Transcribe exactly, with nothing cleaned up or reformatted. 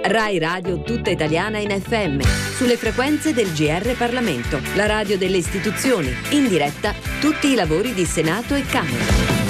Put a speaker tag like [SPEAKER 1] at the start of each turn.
[SPEAKER 1] Rai Radio tutta italiana in F M, sulle frequenze del G R Parlamento, la radio delle istituzioni, in diretta tutti i lavori di Senato e Camera.